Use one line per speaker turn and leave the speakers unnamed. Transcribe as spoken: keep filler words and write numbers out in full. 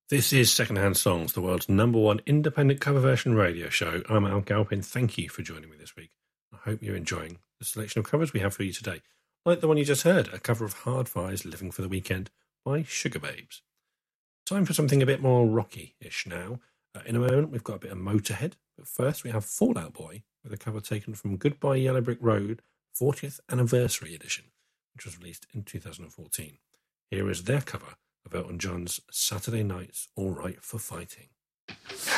This is Secondhand Songs, the world's number one independent cover version radio show. I'm Al Galpin. Thank you for joining me this week. I hope you're enjoying the selection of covers we have for you today. Like the one you just heard, a cover of Hardfire's Living for the Weekend by Sugababes. Time for something a bit more rocky-ish now. Uh, in a moment, we've got a bit of Motorhead, but first we have Fall Out Boy with a cover taken from Goodbye Yellow Brick Road fortieth Anniversary Edition, which was released in two thousand fourteen. Here is their cover of Elton John's Saturday Night's All Right for Fighting.